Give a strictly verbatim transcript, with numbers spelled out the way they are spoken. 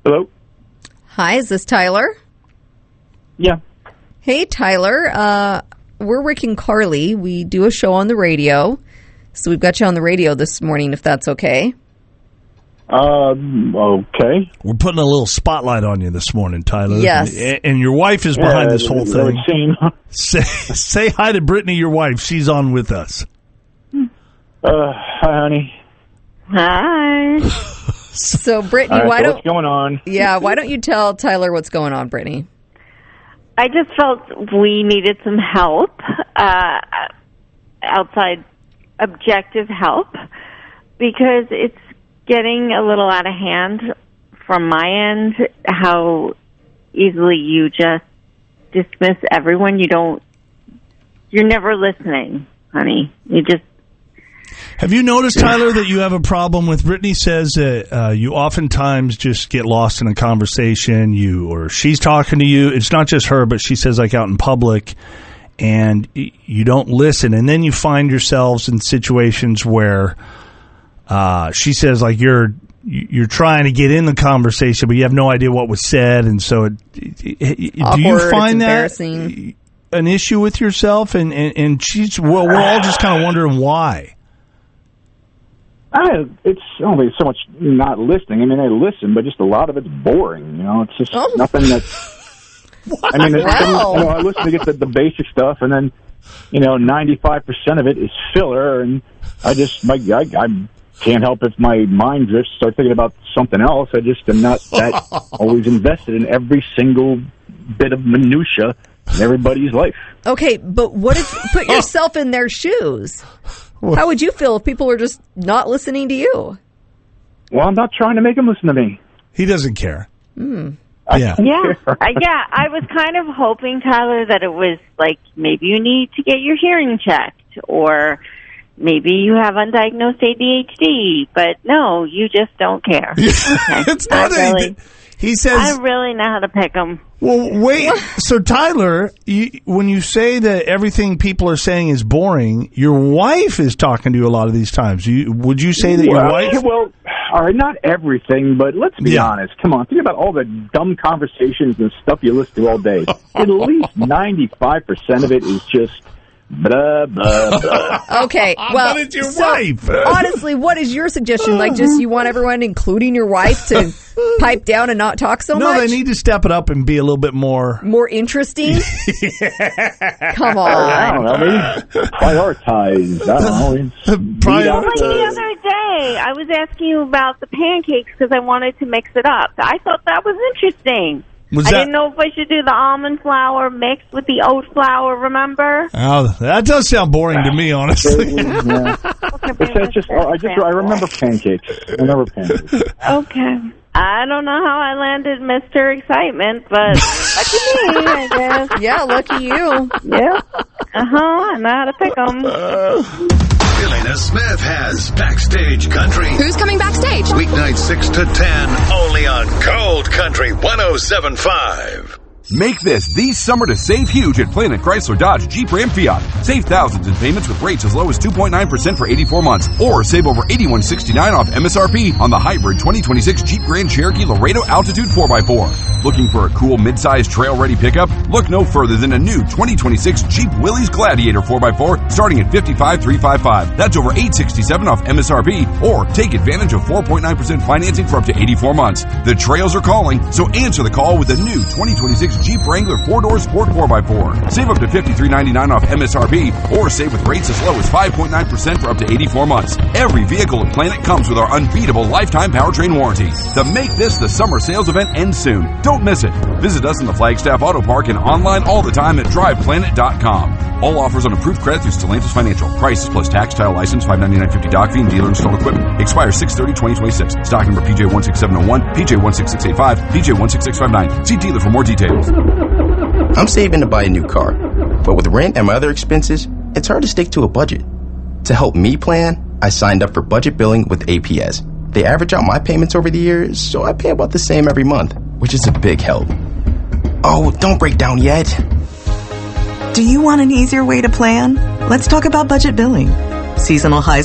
Hello? Hi, is this Tyler? Yeah. Hey, Tyler. Uh, we're Rick and Carly. We do a show on the radio. So we've got you on the radio this morning, if that's okay. Um, okay. We're putting a little spotlight on you this morning, Tyler. Yes. And, and your wife is Yeah, behind this whole really thing. seen. Say, say hi to Brittany, your wife. She's on with us. Uh, hi, honey. Hi. So, Brittany, All right, why so don't what's going on? yeah, why don't you tell Tyler what's going on, Brittany? I just felt we needed some help, uh, outside objective help, because it's getting a little out of hand from my end, how easily you just dismiss everyone. You don't, you're never listening, honey. You just, Have you noticed, Tyler, that you have a problem with Brittany says that uh, you oftentimes just get lost in a conversation, you or she's talking to you. It's not just her, but she says like out in public, and you don't listen. And then you find yourselves in situations where uh, she says like you're you're trying to get in the conversation, but you have no idea what was said. And so it, it, Awkward, do you find it's that embarrassing. an issue with yourself? And, and, and she's, well, we're all just kind of wondering why. I, it's only so much not listening. I mean, I listen, but just a lot of it's boring. You know, it's just Oh. nothing that's. I mean, it's, Wow. you know, I listen to get the, the basic stuff, and then, you know, ninety-five percent of it is filler, and I just, my, I, I can't help if my mind drifts, start thinking about something else. I just am not that always invested in every single bit of minutia in everybody's life. Okay, but what if put yourself in their shoes? How would you feel if people were just not listening to you? Well, I'm not trying to make them listen to me. He doesn't care. Mm. Yeah. yeah, uh, yeah. I was kind of hoping, Tyler, that it was like maybe you need to get your hearing checked, or maybe you have undiagnosed A D H D. But no, you just don't care. Okay. It's not I anything. really, He says, I really know how to pick them. well, wait. So, Tyler, you, when you say that everything people are saying is boring, your wife is talking to you a lot of these times. You, would you say that your well, wife... Well, all right, not everything, but let's be Yeah. honest. Come on, think about all the dumb conversations and stuff you listen to all day. At least ninety-five percent of it is just blah, blah, blah. Okay, well, But it's your so, wife. honestly, what is your suggestion? Like, just you want everyone, including your wife, to pipe down and not talk so no, much? they need to step it up and be a little bit more... More interesting? Come I on. don't know, maybe prioritize. I don't know. It's Prior- beat out Like the- the other day, I was asking you about the pancakes because I wanted to mix it up. I thought that was interesting. Was I that- didn't know if I should do the almond flour mixed with the oat flour, remember? Oh, that does sound boring to me, honestly. yeah. It's, it's just, I just, I remember pancakes. I remember pancakes. Okay. I don't know how I landed Mister Excitement, but lucky me, I guess. Yeah, lucky you. Yeah. Uh-huh, I know how to pick them. Elena Smith has Backstage Country. Who's coming backstage? Weeknight six to ten, only on Cold Country one oh seven point five. Make this the summer to save huge at Planet Chrysler Dodge Jeep Ram Fiat. Save thousands in payments with rates as low as two point nine percent for eighty-four months. Or save over eighty-one sixty-nine off M S R P on the hybrid twenty twenty-six Jeep Grand Cherokee Laredo Altitude four by four. Looking for a cool mid-size trail-ready pickup? Look no further than a new twenty twenty-six Jeep Willys Gladiator four by four starting at fifty-five thousand three hundred fifty-five. That's over eight hundred sixty-seven off M S R P. Or take advantage of four point nine percent financing for up to eighty-four months. The trails are calling, so answer the call with a new twenty twenty-six Jeep Wrangler four-door Sport four by four. Save up to fifty-three ninety-nine off M S R P, or save with rates as low as five point nine percent for up to eighty-four months. Every vehicle at Planet comes with our unbeatable lifetime powertrain warranty. The Make This the Summer sales event ends soon. Don't miss it. Visit us in the Flagstaff Auto Park and online all the time at drive planet dot com. All offers on approved credit through Stellantis Financial. Prices plus tax, title license, five ninety-nine fifty doc fee, and dealer installed equipment. Expires six thirty twenty twenty-six. Stock number P J one six seven oh one, P J one six six eight five, P J one six six five nine. See dealer for more details. I'm saving to buy a new car, but with rent and my other expenses, it's hard to stick to a budget. To help me plan, I signed up for budget billing with A P S. They average out my payments over the years, so I pay about the same every month, which is a big help. Oh, don't break down yet. Do you want an easier way to plan? Let's talk about budget billing. Seasonal highs